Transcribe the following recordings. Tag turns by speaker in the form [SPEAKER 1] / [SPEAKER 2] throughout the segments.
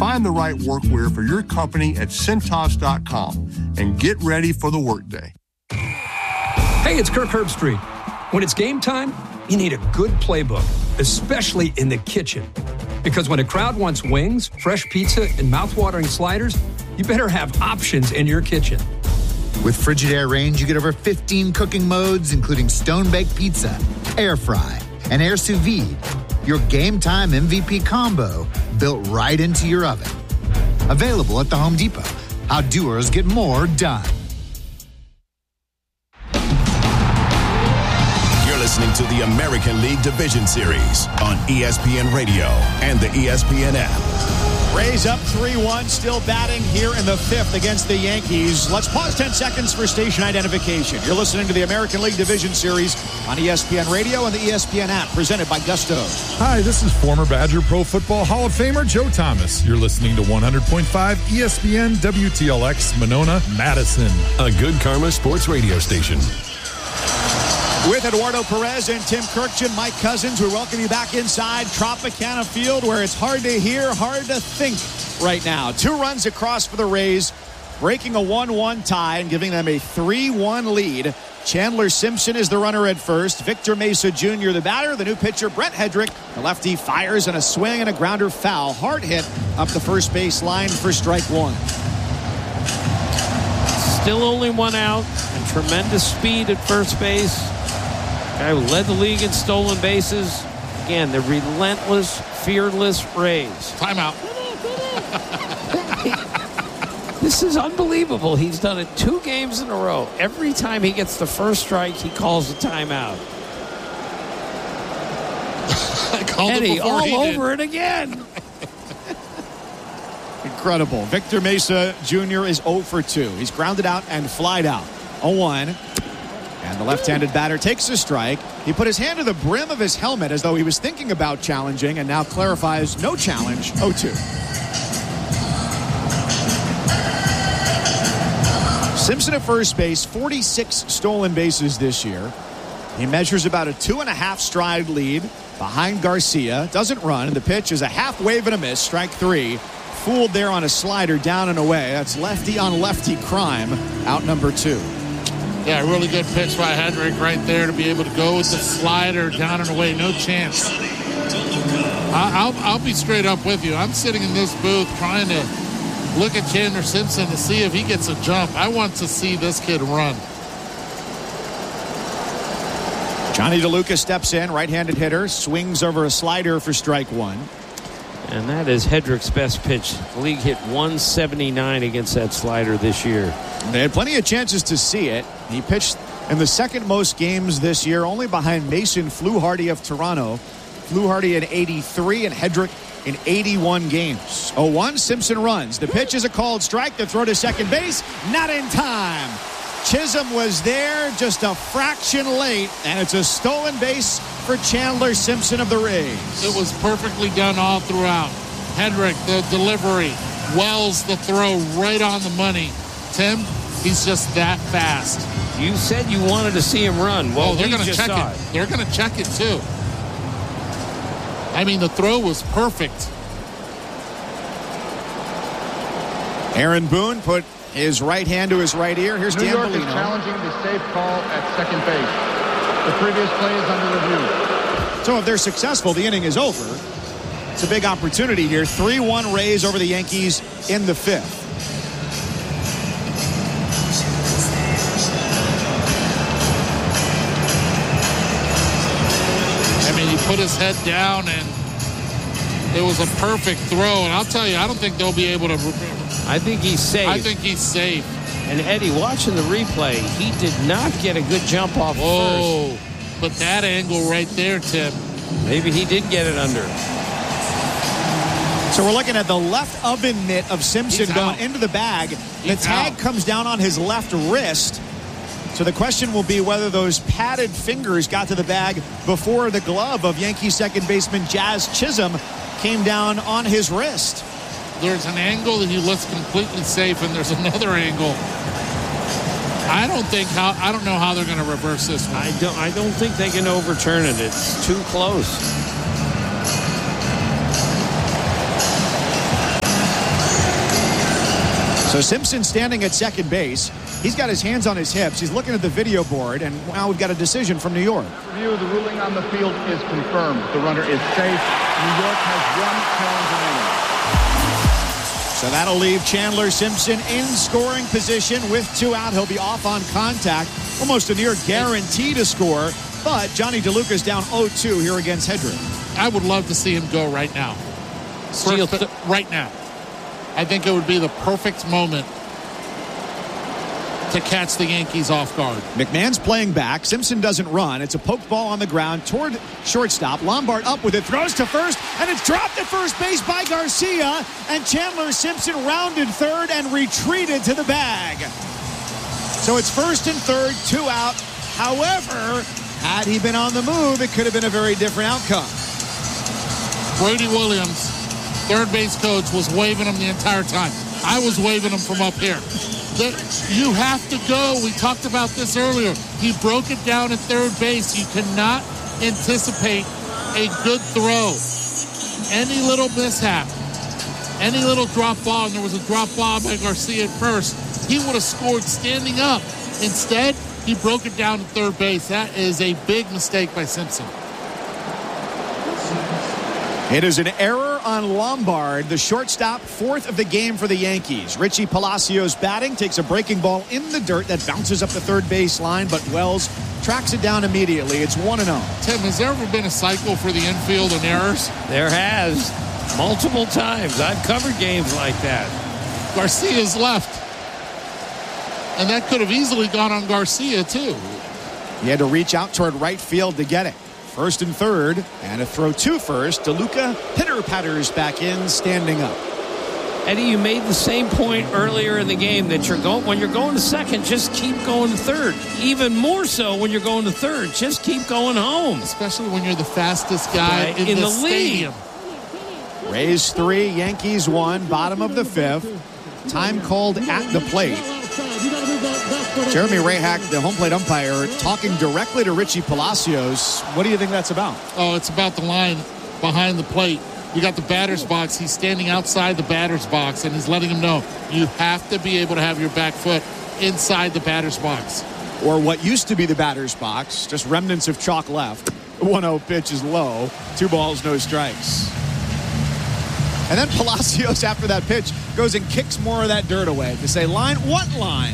[SPEAKER 1] Find the right workwear for your company at Cintas.com and get ready for the workday.
[SPEAKER 2] Hey, it's Kirk Herbstreit. When it's game time, you need a good playbook, especially in the kitchen. Because when a crowd wants wings, fresh pizza, and mouthwatering sliders, you better have options in your kitchen.
[SPEAKER 3] With Frigidaire range, you get over 15 cooking modes, including stone-baked pizza, air fry, and air sous vide. Your game time MVP combo built right into your oven. Available at the Home Depot. How doers get more done.
[SPEAKER 4] You're listening to the American League Division Series on ESPN Radio and the ESPN app.
[SPEAKER 5] Rays up 3-1, still batting here in the fifth against the Yankees. Let's pause 10 seconds for station identification. You're listening to the American League Division Series on ESPN Radio and the ESPN app, presented by Gusto.
[SPEAKER 6] Hi, this is former Badger Pro Football Hall of Famer Joe Thomas. You're listening to 100.5 ESPN WTLX Monona, Madison.
[SPEAKER 7] A Good Karma Sports radio station.
[SPEAKER 5] With Eduardo Perez and Tim Kirkjian, Mike Cousins, we welcome you back inside Tropicana Field, where it's hard to hear, hard to think right now. 2 runs across for the Rays, breaking a 1-1 tie and giving them a 3-1 lead. Chandler Simpson is the runner at first. Victor Mesa Jr. the batter. The new pitcher, Brett Hedrick, the lefty, fires in a swing and a grounder foul. Hard hit up the first base line for strike one.
[SPEAKER 8] Still only 1 out and tremendous speed at first base. Guy who led the league in stolen bases. Again, the relentless, fearless Rays.
[SPEAKER 9] Timeout.
[SPEAKER 8] This is unbelievable. He's done it 2 games in a row. Every time he gets the first strike, he calls a timeout. Eddie, all over it again.
[SPEAKER 5] Incredible. Victor Mesa Jr. is 0 for 2. He's grounded out and flied out. 0-1. And the left-handed batter takes a strike. He put his hand to the brim of his helmet as though he was thinking about challenging, and now clarifies no challenge. 0-2. Simpson at first base, 46 stolen bases this year. He measures about a 2.5 stride lead behind Garcia. Doesn't run, and the pitch is a half wave and a miss. Strike 3. Fooled there on a slider down and away. That's lefty on lefty crime. Out number 2.
[SPEAKER 9] Yeah, really good pitch by Hedrick right there to be able to go with the slider down and away. No chance. I'll be straight up with you. I'm sitting in this booth trying to look at Chandler Simpson to see if he gets a jump. I want to see this kid run.
[SPEAKER 5] Johnny DeLuca steps in, right-handed hitter, swings over a slider for strike 1.
[SPEAKER 8] And that is Hedrick's best pitch. The league hit 179 against that slider this year.
[SPEAKER 5] They had plenty of chances to see it. He pitched in the second most games this year, only behind Mason Fluharty of Toronto. Fluharty in 83 and Hedrick in 81 games. 0-1, Simpson runs. The pitch is a called strike. The throw to second base, not in time. Chisholm was there just a fraction late, and it's a stolen base for Chandler Simpson of the Rays.
[SPEAKER 9] It was perfectly done all throughout. Hedrick, the delivery. Wells, the throw right on the money. Tim, he's just that fast.
[SPEAKER 8] You said you wanted to see him run. Well,
[SPEAKER 9] they're going to check it. They're going to check it, too. I mean, the throw was perfect.
[SPEAKER 5] Aaron Boone put his right hand to his right ear. Here's
[SPEAKER 10] New
[SPEAKER 5] Dan
[SPEAKER 10] York
[SPEAKER 5] Bellino.
[SPEAKER 10] is challenging the safe call at second base. The previous play is under review.
[SPEAKER 5] So if they're successful, the inning is over. It's a big opportunity here. 3-1 Rays over the Yankees in the fifth.
[SPEAKER 9] I mean, he put his head down, and it was a perfect throw. And I'll tell you, I don't think they'll be able to.
[SPEAKER 8] I think he's safe.
[SPEAKER 9] I think he's safe.
[SPEAKER 8] And Eddie, watching the replay, he did not get a good jump off first.
[SPEAKER 9] But that angle right there, Tim.
[SPEAKER 8] Maybe he did get it under.
[SPEAKER 5] So we're looking at the left oven mitt of Simpson going into the bag. The tag comes down on his left wrist. So the question will be whether those padded fingers got to the bag before the glove of Yankee second baseman Jazz Chisholm came down on his wrist.
[SPEAKER 9] There's an angle that he looks completely safe, and there's another angle. I don't know how they're going to reverse this one.
[SPEAKER 8] I don't think they can overturn it. It's too close.
[SPEAKER 5] So Simpson standing at second base. He's got his hands on his hips. He's looking at the video board, and now we've got a decision from New York.
[SPEAKER 10] Review, the ruling on the field is confirmed. The runner is safe. New York has 1 challenge remaining.
[SPEAKER 5] So that'll leave Chandler Simpson in scoring position with 2 out. He'll be off on contact. Almost a near guarantee to score. But Johnny DeLuca's down 0-2 here against Hedrick.
[SPEAKER 9] I would love to see him go right now. Right now. I think it would be the perfect moment to catch the Yankees off guard.
[SPEAKER 5] McMahon's playing back. Simpson doesn't run. It's a poked ball on the ground toward shortstop. Lombard up with it, throws to first, and it's dropped at first base by Garcia. And Chandler Simpson rounded third and retreated to the bag. So it's first and third, 2 out. However, had he been on the move, it could have been a very different outcome.
[SPEAKER 9] Brady Williams, third base coach, was waving him the entire time. I was waving him from up here. You have to go. We talked about this earlier. He broke it down at third base. You cannot anticipate a good throw. Any little mishap, any little drop ball, and there was a drop ball by Garcia at first, he would have scored standing up. Instead, he broke it down at third base. That is a big mistake by Simpson.
[SPEAKER 5] It is an error on Lombard, the shortstop, 4th of the game for the Yankees. Richie Palacios batting, takes a breaking ball in the dirt that bounces up the third base line, but Wells tracks it down immediately. It's 1-0.
[SPEAKER 9] Tim, has there ever been a cycle for the infield and errors?
[SPEAKER 8] There has. Multiple times. I've covered games like that.
[SPEAKER 9] Garcia's left. And that could have easily gone on Garcia, too.
[SPEAKER 5] He had to reach out toward right field to get it. First and third, and a throw to first. DeLuca pitter-patters back in, standing up.
[SPEAKER 8] Eddie, you made the same point earlier in the game that when you're going to second, just keep going to third. Even more so when you're going to third, just keep going home.
[SPEAKER 9] Especially when you're the fastest guy in the stadium.
[SPEAKER 8] league.
[SPEAKER 5] Rays 3, Yankees 1, bottom of the 5th. Time called at the plate. Jeremy Rahak, the home plate umpire, talking directly to Richie Palacios. What do you think that's about?
[SPEAKER 9] Oh, it's about the line behind the plate. You got the batter's box. He's standing outside the batter's box, and he's letting him know you have to be able to have your back foot inside the batter's box.
[SPEAKER 5] Or what used to be the batter's box, just remnants of chalk left. 1-0 pitch is low. 2 balls, no strikes. And then Palacios, after that pitch, goes and kicks more of that dirt away to say, line, what line?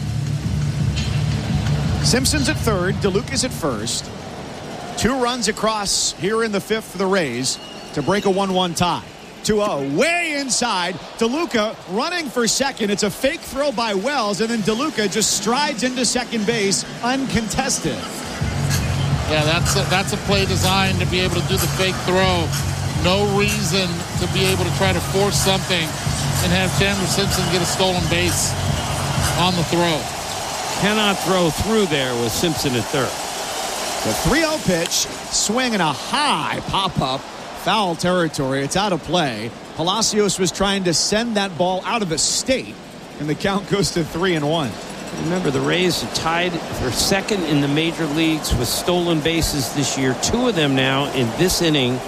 [SPEAKER 5] Simpson's at third, DeLuca's at first. 2 runs across here in the 5th for the Rays to break a 1-1 tie. 2-0, way inside. DeLuca running for second. It's a fake throw by Wells, and then DeLuca just strides into second base uncontested.
[SPEAKER 9] Yeah, that's a play designed to be able to do the fake throw. No reason to be able to try to force something and have Chandler Simpson get a stolen base on the throw.
[SPEAKER 8] Cannot throw through there with Simpson at third.
[SPEAKER 5] The 3-0 pitch, swing and a high pop-up, foul territory. It's out of play. Palacios was trying to send that ball out of the state, and the count goes to 3-1.
[SPEAKER 8] Remember, the Rays are tied for second in the major leagues with stolen bases this year. 2 of them now in this inning.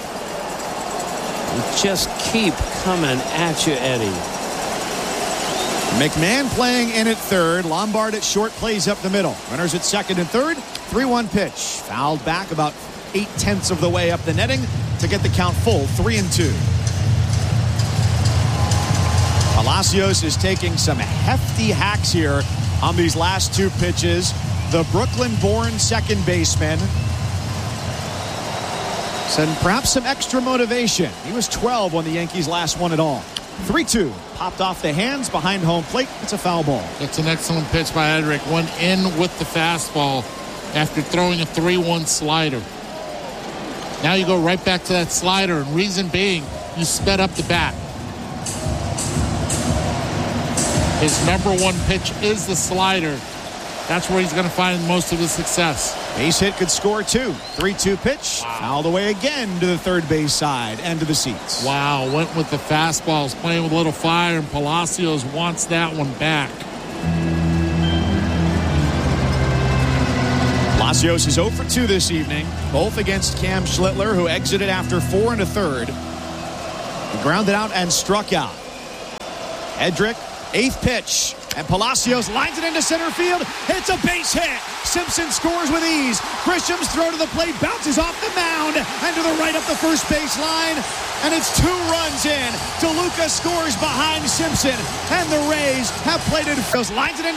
[SPEAKER 8] Just keep coming at you, Eddie.
[SPEAKER 5] McMahon playing in at third. Lombard at short, plays up the middle. Runners at second and third. 3-1 pitch. Fouled back about 8/10 of the way up the netting to get the count full. 3-2. Palacios is taking some hefty hacks here on these last 2 pitches. The Brooklyn-born second baseman. And perhaps some extra motivation. He was 12 when the Yankees last won it all. 3-2. Popped off the hands behind home plate. It's a foul ball.
[SPEAKER 9] That's an excellent pitch by Hedrick. Went in with the fastball after throwing a 3-1 slider. Now you go right back to that slider, and reason being, you sped up the bat. His number 1 pitch is the slider. That's where he's going to find most of his success.
[SPEAKER 5] Base hit could score 2. 3-2 pitch. Wow. Fouled away again to the third base side and to the seats.
[SPEAKER 9] Wow, went with the fastballs, playing with a little fire, and Palacios wants that one back.
[SPEAKER 5] Palacios is 0 for 2 this evening, both against Cam Schlittler, who exited after 4 1/3. He grounded out and struck out. Hedrick, 8th pitch. And Palacios lines it into center field. It's a base hit. Simpson scores with ease. Grisham's throw to the plate bounces off the mound and to the right up the first base line. And it's 2 runs in. DeLuca scores behind Simpson. And the Rays have played it. Lines it into